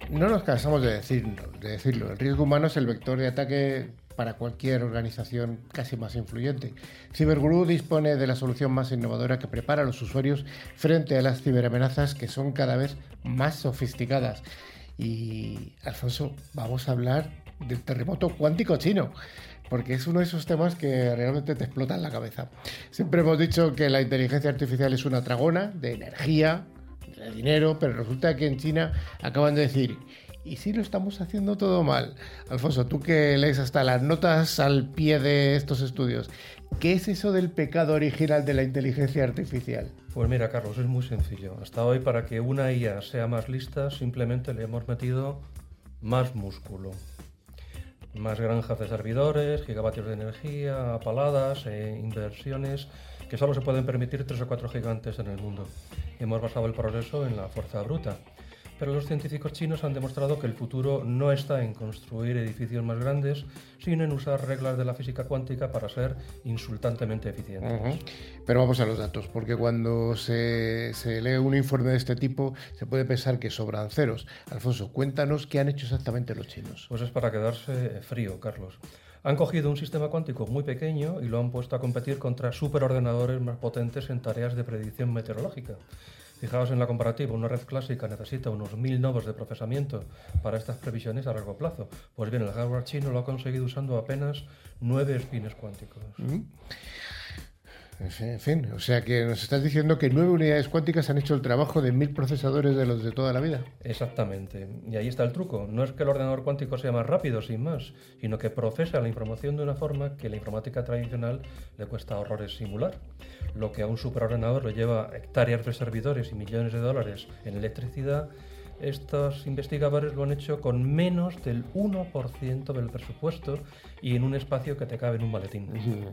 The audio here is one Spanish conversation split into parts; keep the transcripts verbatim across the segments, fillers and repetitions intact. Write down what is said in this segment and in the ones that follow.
No nos cansamos de decirlo, de decirlo. El riesgo humano es el vector de ataque para cualquier organización casi más influyente. CyberGuru dispone de la solución más innovadora que prepara a los usuarios frente a las ciberamenazas que son cada vez más sofisticadas. Y, Alfonso, vamos a hablar del terremoto cuántico chino, porque es uno de esos temas que realmente te explotan la cabeza. Siempre hemos dicho que la inteligencia artificial es una tragona de energía, de dinero, pero resulta que en China acaban de decir, ¿y si lo estamos haciendo todo mal? Alfonso, tú que lees hasta las notas al pie de estos estudios, ¿qué es eso del pecado original de la inteligencia artificial? Pues mira, Carlos, es muy sencillo. Hasta hoy, para que una I A sea más lista, simplemente le hemos metido más músculo. Más granjas de servidores, gigavatios de energía, apaladas, e inversiones que solo se pueden permitir tres o cuatro gigantes en el mundo. Hemos basado el progreso en la fuerza bruta. Pero los científicos chinos han demostrado que el futuro no está en construir edificios más grandes, sino en usar reglas de la física cuántica para ser insultantemente eficientes. Uh-huh. Pero vamos a los datos, porque cuando se, se lee un informe de este tipo se puede pensar que sobran ceros. Alfonso, cuéntanos qué han hecho exactamente los chinos. Pues es para quedarse frío, Carlos. Han cogido un sistema cuántico muy pequeño y lo han puesto a competir contra superordenadores más potentes en tareas de predicción meteorológica. Fijaos en la comparativa, una red clásica necesita unos mil nodos de procesamiento para estas previsiones a largo plazo. Pues bien, el hardware chino lo ha conseguido usando apenas nueve espines cuánticos. ¿Mm? En fin, o sea que nos estás diciendo que nueve unidades cuánticas han hecho el trabajo de mil procesadores de los de toda la vida. Exactamente. Y ahí está el truco. No es que el ordenador cuántico sea más rápido, sin más, sino que procesa la información de una forma que la informática tradicional le cuesta horrores simular. Lo que a un superordenador le lleva hectáreas de servidores y millones de dólares en electricidad, estos investigadores lo han hecho con menos del uno por ciento del presupuesto y en un espacio que te cabe en un maletín.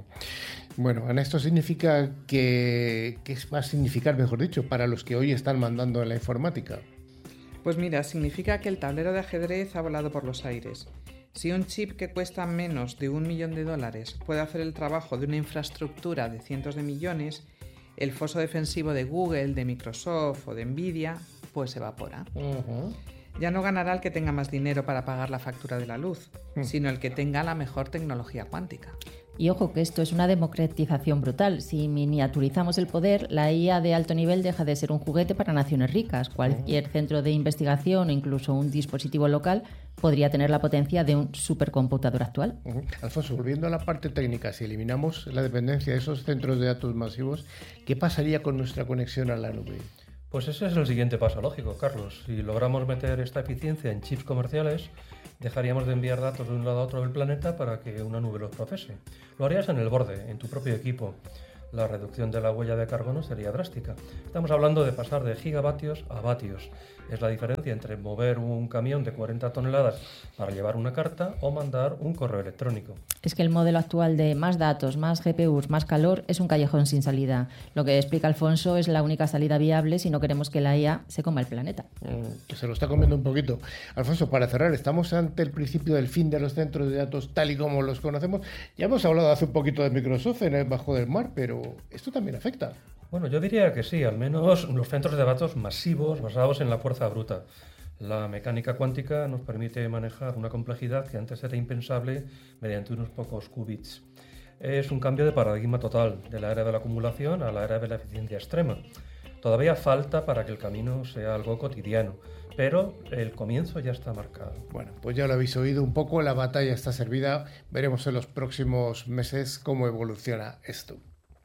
Bueno, Ana, esto significa que... ¿qué va a significar, mejor dicho, para los que hoy están mandando en la informática? Pues mira, significa que el tablero de ajedrez ha volado por los aires. Si un chip que cuesta menos de un millón de dólares puede hacer el trabajo de una infraestructura de cientos de millones, el foso defensivo de Google, de Microsoft o de Nvidia pues evapora. Uh-huh. Ya no ganará el que tenga más dinero para pagar la factura de la luz, uh-huh. sino el que tenga la mejor tecnología cuántica. Y ojo que esto es una democratización brutal. Si miniaturizamos el poder, la I A de alto nivel deja de ser un juguete para naciones ricas. Cualquier centro de investigación o incluso un dispositivo local podría tener la potencia de un supercomputador actual. Uh-huh. Alfonso, volviendo a la parte técnica, si eliminamos la dependencia de esos centros de datos masivos, ¿qué pasaría con nuestra conexión a la nube? Pues ese es el siguiente paso lógico, Carlos. Si logramos meter esta eficiencia en chips comerciales, dejaríamos de enviar datos de un lado a otro del planeta para que una nube los procese. Lo harías en el borde, en tu propio equipo. La reducción de la huella de carbono sería drástica. Estamos hablando de pasar de gigavatios a vatios. Es la diferencia entre mover un camión de cuarenta toneladas para llevar una carta o mandar un correo electrónico. Es que el modelo actual de más datos, más G P Us, más calor es un callejón sin salida. Lo que explica Alfonso es la única salida viable si no queremos que la I A se coma el planeta. Mm, que se lo está comiendo un poquito. Alfonso, para cerrar, ¿estamos ante el principio del fin de los centros de datos tal y como los conocemos? Ya hemos hablado hace un poquito de Microsoft en el Bajo del Mar, pero esto también afecta. Bueno, yo diría que sí, al menos los centros de datos masivos basados en la fuerza bruta. La mecánica cuántica nos permite manejar una complejidad que antes era impensable mediante unos pocos qubits. Es un cambio de paradigma total, de la era de la acumulación a la era de la eficiencia extrema. Todavía falta para que el camino sea algo cotidiano, pero el comienzo ya está marcado. Bueno, pues ya lo habéis oído un poco, la batalla está servida. Veremos en los próximos meses cómo evoluciona esto.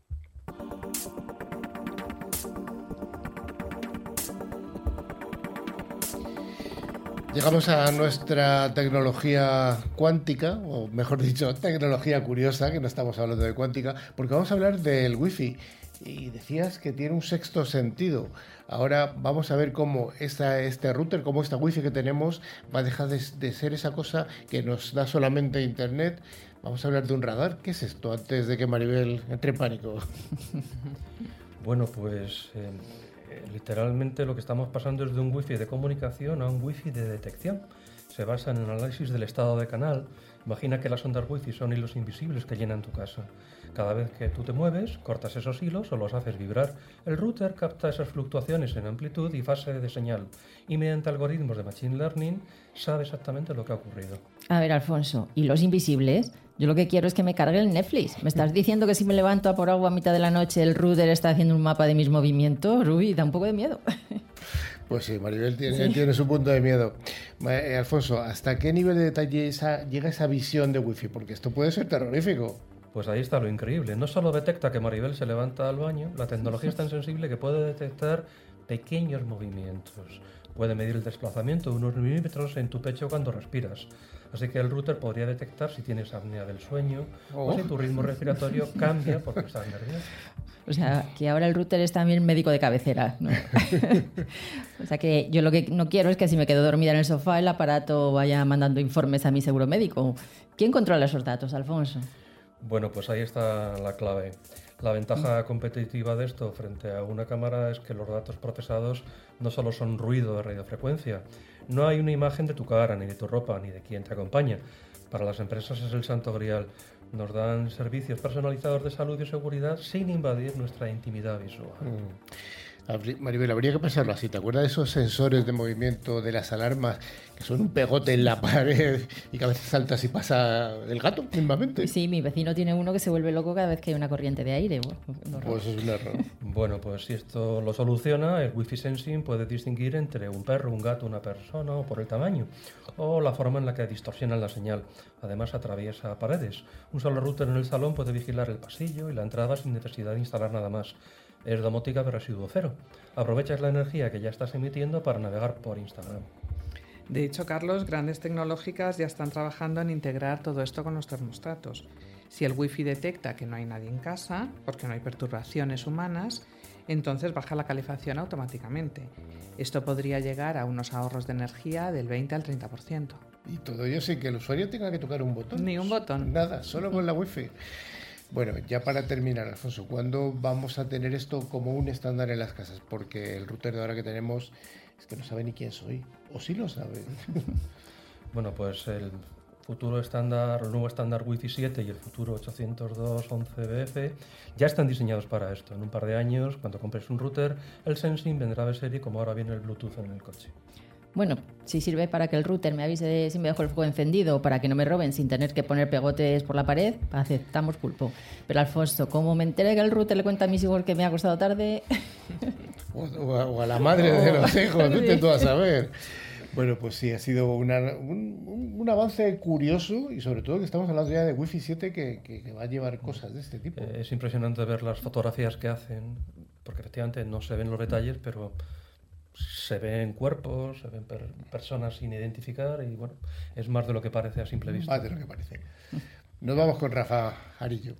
Llegamos a nuestra tecnología cuántica, o mejor dicho, tecnología curiosa, que no estamos hablando de cuántica, porque vamos a hablar del Wi-Fi. Y decías que tiene un sexto sentido. Ahora vamos a ver cómo esta, este router, cómo esta Wi-Fi que tenemos, va a dejar de, de ser esa cosa que nos da solamente Internet. Vamos a hablar de un radar. ¿Qué es esto? Antes de que Maribel entre en pánico. Bueno, pues... Eh... Literalmente lo que estamos pasando es de un wifi de comunicación a un wifi de detección. se basa en el análisis del estado de canal. Imagina que las ondas wifi son hilos invisibles que llenan tu casa. Cada vez que tú te mueves, cortas esos hilos o los haces vibrar. El router capta esas fluctuaciones en amplitud y fase de señal y mediante algoritmos de Machine Learning sabe exactamente lo que ha ocurrido. A ver, Alfonso, ¿y los invisibles? Yo lo que quiero es que me cargue el Netflix. ¿Me estás diciendo que si me levanto a por agua a mitad de la noche el router está haciendo un mapa de mis movimientos? Uy, da un poco de miedo. Pues sí, Maribel tiene, sí. tiene su punto de miedo. Eh, Alfonso, ¿hasta qué nivel de detalle esa, llega esa visión de wifi? Porque esto puede ser terrorífico. Pues ahí está lo increíble. No solo detecta que Maribel se levanta al baño, la tecnología es tan sensible que puede detectar pequeños movimientos. Puede medir el desplazamiento de unos milímetros en tu pecho cuando respiras. Así que el router podría detectar si tienes apnea del sueño oh. o si tu ritmo respiratorio cambia porque estás nervioso. O sea, que ahora el router es también médico de cabecera, ¿no? O sea, que yo lo que no quiero es que si me quedo dormida en el sofá el aparato vaya mandando informes a mi seguro médico. ¿Quién controla esos datos, Alfonso? Bueno, pues ahí está la clave. La ventaja competitiva de esto frente a una cámara es que los datos procesados no solo son ruido de radiofrecuencia. No hay una imagen de tu cara, ni de tu ropa, ni de quien te acompaña. Para las empresas es el santo grial. Nos dan servicios personalizados de salud y seguridad sin invadir nuestra intimidad visual. Mm. Maribel, habría que pensarlo así. ¿Te acuerdas de esos sensores de movimiento de las alarmas que son un pegote en la pared y que a veces saltas y pasa el gato mismamente? Sí, mi vecino tiene uno que se vuelve loco cada vez que hay una corriente de aire. Bueno, pues es un error. Bueno, pues si esto lo soluciona, el Wi-Fi Sensing puede distinguir entre un perro, un gato, una persona o por el tamaño o la forma en la que distorsionan la señal. Además atraviesa paredes. Un solo router en el salón puede vigilar el pasillo y la entrada sin necesidad de instalar nada más. Es domótica de residuo cero. Aprovechas la energía que ya estás emitiendo para navegar por Instagram. De hecho, Carlos, grandes tecnológicas ya están trabajando en integrar todo esto con los termostatos. Si el wifi detecta que no hay nadie en casa, porque no hay perturbaciones humanas, entonces baja la calefacción automáticamente. Esto podría llegar a unos ahorros de energía del veinte al treinta por ciento. Y todo ello sin que el usuario tenga que tocar un botón. Ni un botón. Nada, solo con la wifi. Bueno, ya para terminar, Alfonso, ¿cuándo vamos a tener esto como un estándar en las casas? Porque el router de ahora que tenemos es que no sabe ni quién soy. O sí lo sabe. Bueno, pues el futuro estándar, el nuevo estándar Wi-Fi siete y el futuro ochocientos dos punto once B F ya están diseñados para esto. En un par de años, cuando compres un router, el Sensing vendrá de serie como ahora viene el Bluetooth en el coche. Bueno, si sirve para que el router me avise si me dejo el fuego encendido o para que no me roben sin tener que poner pegotes por la pared, aceptamos pulpo. Pero Alfonso, como me entere que el router le cuenta a mis hijos que me ha acostado tarde... o, o, a, o a la madre de los hijos, no te tú a saber. Bueno, pues sí, ha sido una, un, un avance curioso y sobre todo que estamos hablando ya de Wi-Fi siete que, que, que va a llevar cosas de este tipo. Eh, es impresionante ver las fotografías que hacen, porque efectivamente no se ven los detalles, pero... se ven cuerpos, se ven per personas sin identificar y bueno, es más de lo que parece a simple vista. Más de lo que parece. Nos vamos con Rafa Arillo.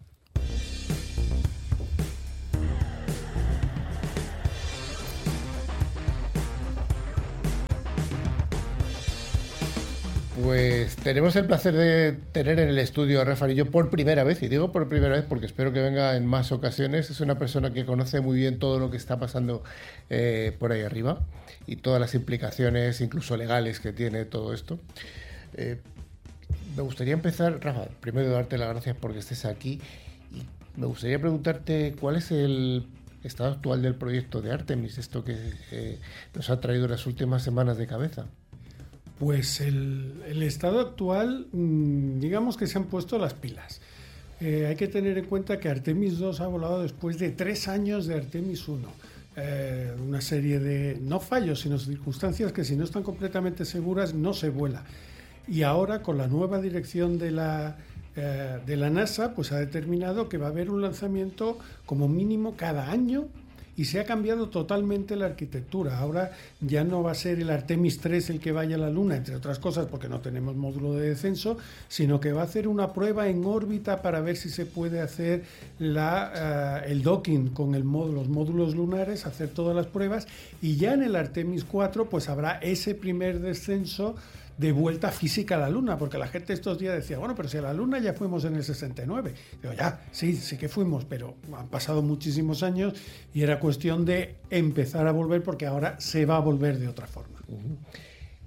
Pues tenemos el placer de tener en el estudio a Rafa Arillo por primera vez, y digo por primera vez porque espero que venga en más ocasiones. Es una persona que conoce muy bien todo lo que está pasando eh, por ahí arriba y todas las implicaciones, incluso legales, que tiene todo esto. Eh, me gustaría empezar, Rafa, primero darte las gracias porque estés aquí y me gustaría preguntarte cuál es el estado actual del proyecto de Artemis, esto que eh, nos ha traído las últimas semanas de cabeza. Pues el, el estado actual, digamos que se han puesto las pilas. Eh, hay que tener en cuenta que Artemis dos ha volado después de tres años de Artemis uno. Eh, una serie de, no fallos, sino circunstancias que si no están completamente seguras no se vuela. Y ahora con la nueva dirección de la, eh, de la NASA, pues ha determinado que va a haber un lanzamiento como mínimo cada año. Y se ha cambiado totalmente la arquitectura. Ahora ya no va a ser el Artemis tres el que vaya a la Luna, entre otras cosas porque no tenemos módulo de descenso, sino que va a hacer una prueba en órbita para ver si se puede hacer la, uh, el docking con el módulo, los módulos lunares, hacer todas las pruebas. Y ya en el Artemis cuatro pues habrá ese primer descenso de vuelta física a la Luna, porque la gente estos días decía, bueno, pero si a la Luna ya fuimos en el sesenta y nueve. Digo, ya, sí, sí que fuimos, pero han pasado muchísimos años y era cuestión de empezar a volver porque ahora se va a volver de otra forma. Uh-huh.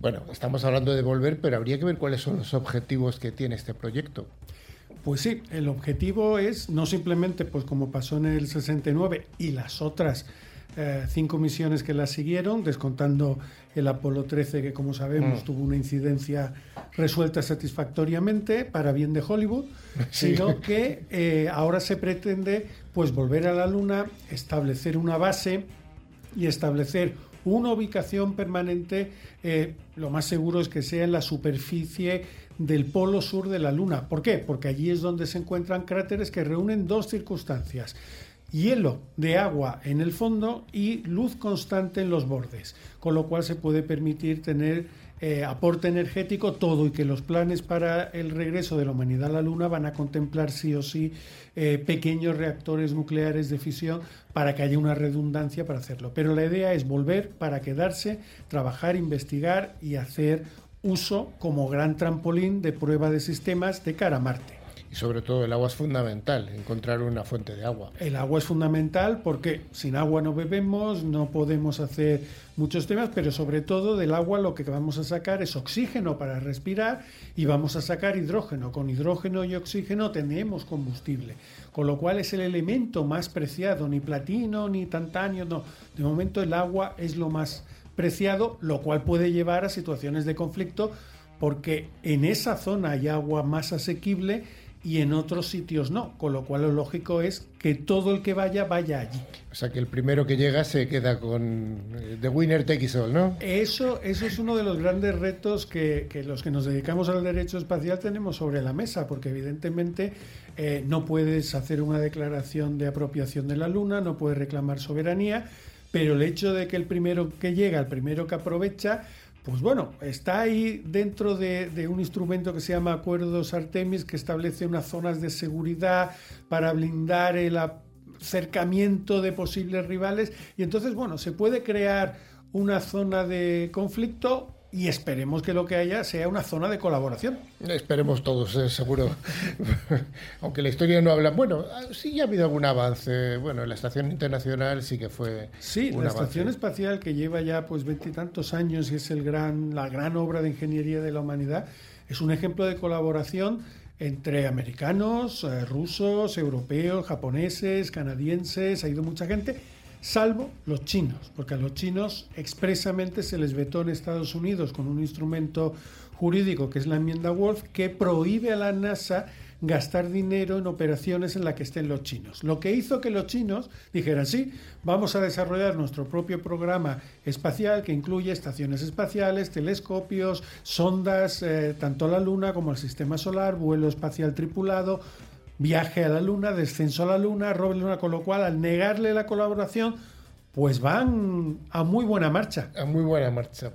Bueno, estamos hablando de volver, pero habría que ver cuáles son los objetivos que tiene este proyecto. Pues sí, el objetivo es no simplemente, pues como pasó en el sesenta y nueve y las otras eh, cinco misiones que la siguieron, descontando el Apolo trece, que como sabemos mm. tuvo una incidencia resuelta satisfactoriamente para bien de Hollywood, sí. sino que eh, ahora se pretende pues volver a la Luna, establecer una base y establecer una ubicación permanente. Eh, lo más seguro es que sea en la superficie del polo sur de la Luna. ¿Por qué? Porque allí es donde se encuentran cráteres que reúnen dos circunstancias: hielo de agua en el fondo y luz constante en los bordes, con lo cual se puede permitir tener eh, aporte energético todo, y que los planes para el regreso de la humanidad a la Luna van a contemplar sí o sí eh, pequeños reactores nucleares de fisión para que haya una redundancia para hacerlo. Pero la idea es volver para quedarse, trabajar, investigar y hacer uso como gran trampolín de prueba de sistemas de cara a Marte. Y sobre todo el agua es fundamental, encontrar una fuente de agua. El agua es fundamental porque sin agua no bebemos, no podemos hacer muchos temas, pero sobre todo del agua lo que vamos a sacar es oxígeno para respirar y vamos a sacar hidrógeno. Con hidrógeno y oxígeno tenemos combustible, con lo cual es el elemento más preciado, ni platino ni tantalio, no. De momento el agua es lo más preciado, lo cual puede llevar a situaciones de conflicto porque en esa zona hay agua más asequible y en otros sitios no, con lo cual lo lógico es que todo el que vaya, vaya allí. O sea, que el primero que llega se queda con the winner take it all, ¿no? Eso, eso es uno de los grandes retos que, que los que nos dedicamos al derecho espacial tenemos sobre la mesa, porque evidentemente eh, no puedes hacer una declaración de apropiación de la Luna, no puedes reclamar soberanía, pero el hecho de que el primero que llega, el primero que aprovecha, pues bueno, está ahí dentro de, de un instrumento que se llama Acuerdos Artemis, que establece unas zonas de seguridad para blindar el acercamiento de posibles rivales, y entonces, bueno, se puede crear una zona de conflicto y esperemos que lo que haya sea una zona de colaboración. Esperemos todos, eh, seguro. Aunque la historia no habla... Bueno, sí ha habido algún avance. Bueno, la Estación Internacional sí que fue Sí, un la avance. Estación Espacial, que lleva ya pues veintitantos años y es el gran, la gran obra de ingeniería de la humanidad, es un ejemplo de colaboración entre americanos, eh, rusos, europeos, japoneses, canadienses. Ha ido mucha gente, salvo los chinos, porque a los chinos expresamente se les vetó en Estados Unidos con un instrumento jurídico que es la enmienda Wolf, que prohíbe a la NASA gastar dinero en operaciones en las que estén los chinos. Lo que hizo que los chinos dijeran, sí, vamos a desarrollar nuestro propio programa espacial que incluye estaciones espaciales, telescopios, sondas, eh, tanto a la Luna como al sistema solar, vuelo espacial tripulado, viaje a la Luna, descenso a la Luna, robo a la Luna, con lo cual al negarle la colaboración, pues van a muy buena marcha. A muy buena marcha.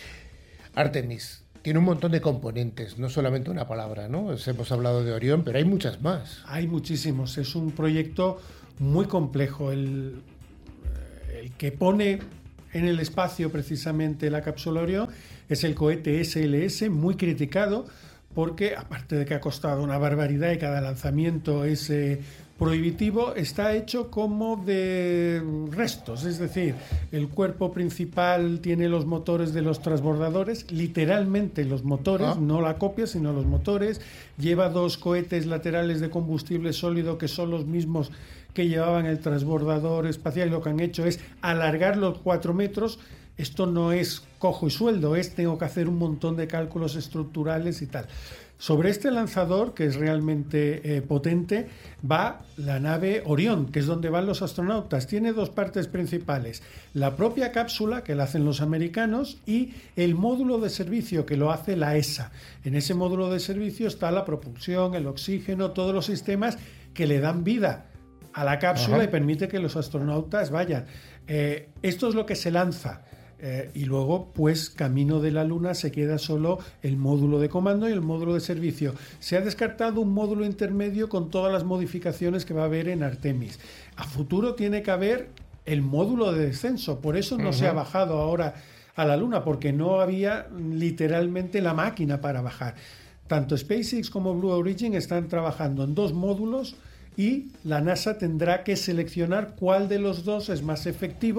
Artemis tiene un montón de componentes, no solamente una palabra, ¿no? Hemos hablado de Orión, pero hay muchas más. Hay muchísimos, es un proyecto muy complejo. El, el que pone en el espacio precisamente la cápsula Orión es el cohete S L S, muy criticado, porque aparte de que ha costado una barbaridad y cada lanzamiento es eh, prohibitivo, está hecho como de restos, es decir, el cuerpo principal tiene los motores de los transbordadores, literalmente los motores, ah. no la copia, sino los motores, lleva dos cohetes laterales de combustible sólido que son los mismos que llevaban el transbordador espacial, y lo que han hecho es alargar los cuatro metros. Esto no es cojo y sueldo, es tengo que hacer un montón de cálculos estructurales y tal. Sobre este lanzador, que es realmente eh, potente, va la nave Orión, que es donde van los astronautas. Tiene dos partes principales: la propia cápsula, que la hacen los americanos, y el módulo de servicio, que lo hace la E S A. En ese módulo de servicio está la propulsión, el oxígeno, todos los sistemas que le dan vida a la cápsula. Ajá. Y permite que los astronautas vayan. Eh, esto es lo que se lanza. Eh, y luego, pues, camino de la Luna se queda solo el módulo de comando y el módulo de servicio. Se ha descartado un módulo intermedio con todas las modificaciones que va a haber en Artemis. A futuro tiene que haber el módulo de descenso, por eso no uh-huh. se ha bajado ahora a la Luna, porque no había literalmente la máquina para bajar. Tanto SpaceX como Blue Origin están trabajando en dos módulos y la NASA tendrá que seleccionar cuál de los dos es más efectivo,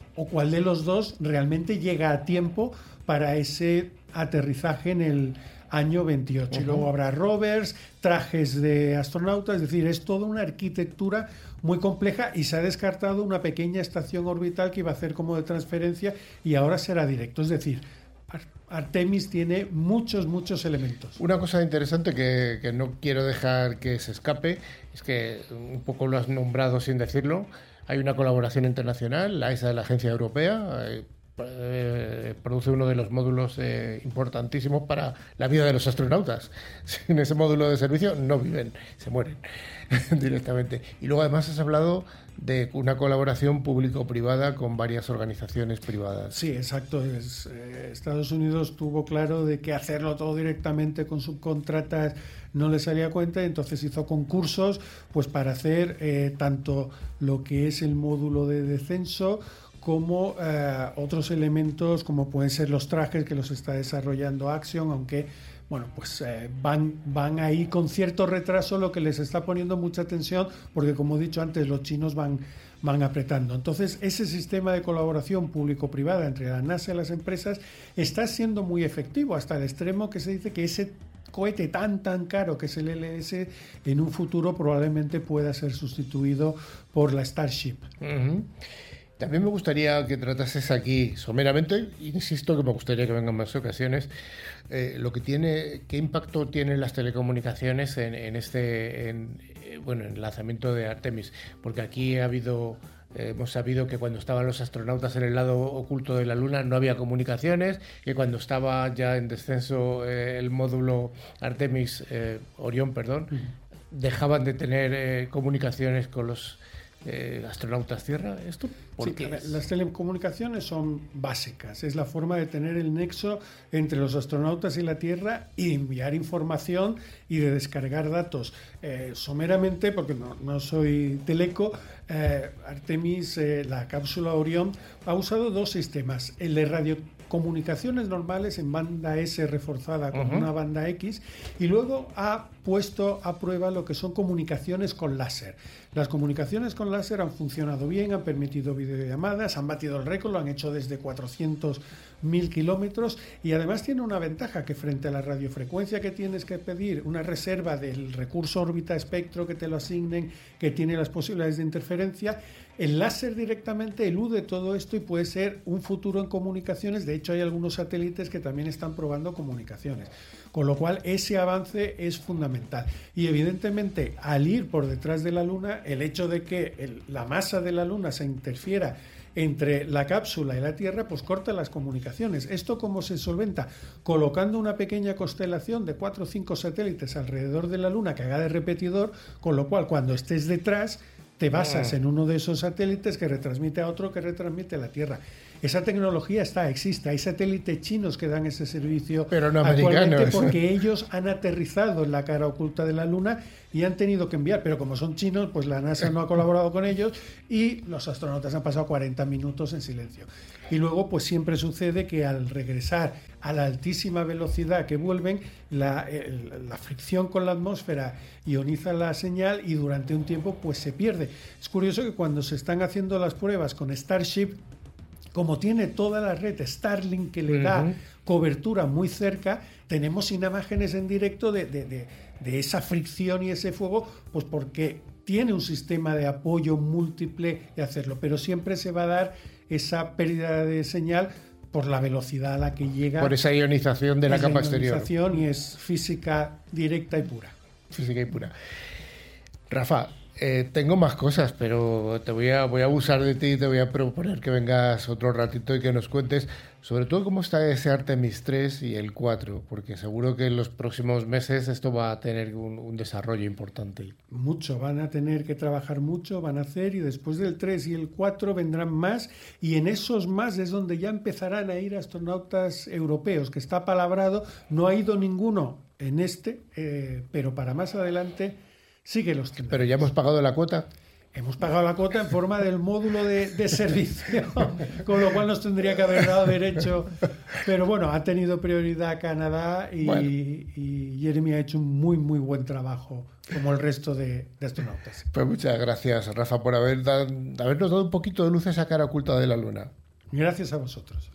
o cuál de los dos realmente llega a tiempo para ese aterrizaje en el año veintiocho. Uh-huh. Y luego habrá rovers, trajes de astronautas, es decir, es toda una arquitectura muy compleja y se ha descartado una pequeña estación orbital que iba a hacer como de transferencia y ahora será directo. Es decir, Artemis tiene muchos, muchos elementos. Una cosa interesante que, que no quiero dejar que se escape es que un poco lo has nombrado sin decirlo. Hay una colaboración internacional, la E S A de la Agencia Europea, eh, eh, produce uno de los módulos eh, importantísimos para la vida de los astronautas. Sin ese módulo de servicio no viven, se mueren directamente. Y luego además has hablado de una colaboración público-privada con varias organizaciones privadas. Sí, exacto. Es, eh, Estados Unidos tuvo claro de que hacerlo todo directamente con subcontratas no le salía a cuenta, y entonces hizo concursos pues para hacer eh, tanto lo que es el módulo de descenso como eh, otros elementos como pueden ser los trajes que los está desarrollando Axiom, aunque bueno, pues eh, van, van ahí con cierto retraso, lo que les está poniendo mucha tensión, porque como he dicho antes, los chinos van, van apretando. Entonces, ese sistema de colaboración público-privada entre la NASA y las empresas está siendo muy efectivo, hasta el extremo que se dice que ese cohete tan tan caro que es el L S en un futuro probablemente pueda ser sustituido por la Starship. Uh-huh. También me gustaría que tratases aquí someramente, insisto que me gustaría que vengan más ocasiones, eh, lo que tiene, qué impacto tienen las telecomunicaciones en, en este, en, eh, bueno, en el lanzamiento de Artemis, porque aquí ha habido, eh, hemos sabido que cuando estaban los astronautas en el lado oculto de la Luna no había comunicaciones, que cuando estaba ya en descenso eh, el módulo Artemis, eh, Orión, perdón, mm. dejaban de tener eh, comunicaciones con los Eh, astronautas Tierra. ¿Esto por sí, qué ver, es? Las telecomunicaciones son básicas, es la forma de tener el nexo entre los astronautas y la Tierra y de enviar información y de descargar datos. Eh, someramente, porque no, no soy teleco, eh, Artemis, eh, la cápsula Orión, ha usado dos sistemas, el de radiocomunicaciones normales en banda S reforzada con uh-huh. una banda X, y luego ha puesto a prueba lo que son comunicaciones con láser. Las comunicaciones con láser han funcionado bien, han permitido videollamadas, han batido el récord, lo han hecho desde cuatrocientos mil kilómetros, y además tiene una ventaja, que frente a la radiofrecuencia que tienes que pedir una reserva del recurso órbita-espectro, que te lo asignen, que tiene las posibilidades de interferencia, el láser directamente elude todo esto y puede ser un futuro en comunicaciones. De hecho, hay algunos satélites que también están probando comunicaciones. Con lo cual, ese avance es fundamental. Y evidentemente, al ir por detrás de la Luna, el hecho de que el, la masa de la Luna se interfiera entre la cápsula y la Tierra, pues corta las comunicaciones. ¿Esto cómo se solventa? Colocando una pequeña constelación de cuatro o cinco satélites alrededor de la Luna que haga de repetidor, con lo cual, cuando estés detrás, te basas en uno de esos satélites que retransmite a otro que retransmite a la Tierra. Esa tecnología está, existe. Hay satélites chinos que dan ese servicio, pero no actualmente americanos, porque ellos han aterrizado en la cara oculta de la Luna y han tenido que enviar, pero como son chinos, pues la NASA no ha colaborado con ellos y los astronautas han pasado cuarenta minutos en silencio. Y luego, pues siempre sucede que al regresar a la altísima velocidad que vuelven, la, el, la fricción con la atmósfera ioniza la señal y durante un tiempo pues se pierde. Es curioso que cuando se están haciendo las pruebas con Starship, como tiene toda la red Starlink que le uh-huh. da cobertura muy cerca, tenemos imágenes en directo de, de, de, de esa fricción y ese fuego, pues porque tiene un sistema de apoyo múltiple de hacerlo, pero siempre se va a dar esa pérdida de señal por la velocidad a la que llega. Por esa ionización de la capa exterior. Ionización, y es física directa y pura. Física y pura. Rafa, Eh, tengo más cosas, pero te voy a, voy a abusar de ti y te voy a proponer que vengas otro ratito y que nos cuentes sobre todo cómo está ese Artemis tres y el cuatro, porque seguro que en los próximos meses esto va a tener un, un desarrollo importante. Mucho, van a tener que trabajar mucho, van a hacer, y después del tres y el cuatro vendrán más, y en esos más es donde ya empezarán a ir astronautas europeos, que está palabrado, no ha ido ninguno en este, eh, pero para más adelante sí que los tendremos. Pero ya hemos pagado la cuota. Hemos pagado la cuota en forma del módulo de, de servicio, con lo cual nos tendría que haber dado derecho. Pero bueno, ha tenido prioridad Canadá y, bueno. y Jeremy ha hecho un muy, muy buen trabajo, como el resto de, de astronautas. Pues muchas gracias, Rafa, por haber dado, habernos dado un poquito de luz a esa cara oculta de la Luna. Gracias a vosotros.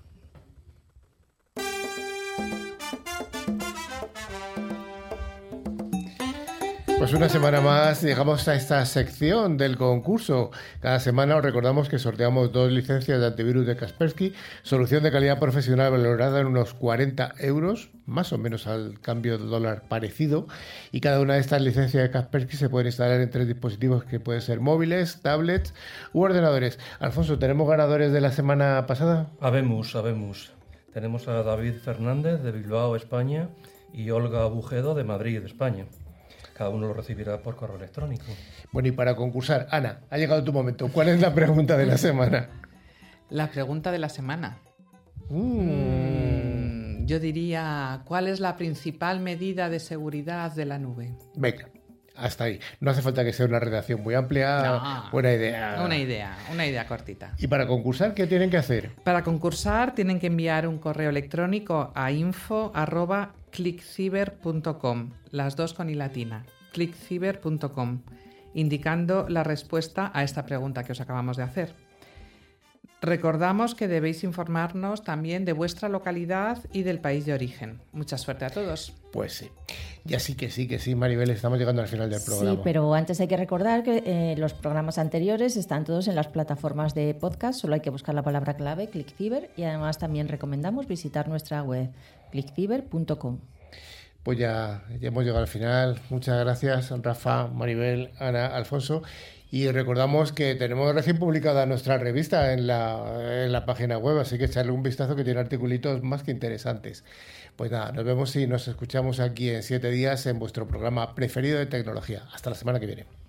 Pues una semana más llegamos a esta sección del concurso. Cada semana os recordamos que sorteamos dos licencias de antivirus de Kaspersky, solución de calidad profesional valorada en unos cuarenta euros, más o menos al cambio de dólar parecido, y cada una de estas licencias de Kaspersky se pueden instalar en tres dispositivos que pueden ser móviles, tablets u ordenadores. Alfonso, ¿tenemos ganadores de la semana pasada? Habemos, habemos. Tenemos a David Fernández de Bilbao, España, y Olga Bujedo de Madrid, España. Cada uno lo recibirá por correo electrónico. Bueno, y para concursar, Ana, ha llegado tu momento. ¿Cuál es la pregunta de la semana? La pregunta de la semana. Mm. Mm, yo diría, ¿cuál es la principal medida de seguridad de la nube? Venga, hasta ahí. No hace falta que sea una redacción muy amplia. No, buena idea. Una idea, una idea cortita. Y para concursar, ¿qué tienen que hacer? Para concursar tienen que enviar un correo electrónico a info arroba clickciber punto com, las dos con i latina, clickciber punto com, indicando la respuesta a esta pregunta que os acabamos de hacer. Recordamos que debéis informarnos también de vuestra localidad y del país de origen. Mucha suerte a todos. Pues sí. Ya sí que sí, que sí, Maribel, estamos llegando al final del programa. Sí, pero antes hay que recordar que eh, los programas anteriores están todos en las plataformas de podcast, solo hay que buscar la palabra clave, ClickCiber, y además también recomendamos visitar nuestra web, clickciber punto com. Pues ya, ya hemos llegado al final. Muchas gracias, Rafa, Maribel, Ana, Alfonso. Y recordamos que tenemos recién publicada nuestra revista en la, en la página web, así que echarle un vistazo que tiene articulitos más que interesantes. Pues nada, nos vemos y nos escuchamos aquí en siete días en vuestro programa preferido de tecnología. Hasta la semana que viene.